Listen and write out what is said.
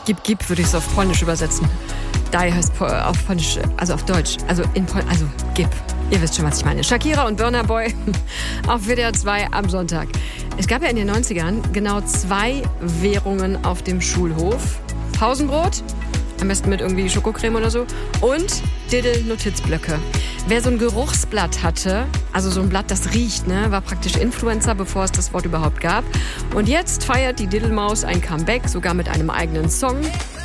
Gib würde ich es auf Polnisch übersetzen. Die heißt auf Polnisch, also auf Deutsch, also gib. Ihr wisst schon, was ich meine. Shakira und Burna Boy auf WDR 2 am Sonntag. Es gab ja in den 90ern genau 2 Währungen auf dem Schulhof. Pausenbrot, am besten mit irgendwie Schokocreme oder so, und Diddle-Notizblöcke. Wer so ein Geruchsblatt hatte, also so ein Blatt, das riecht, ne, war praktisch Influencer, bevor es das Wort überhaupt gab. Und jetzt feiert die Diddlemaus ein Comeback, sogar mit einem eigenen Song.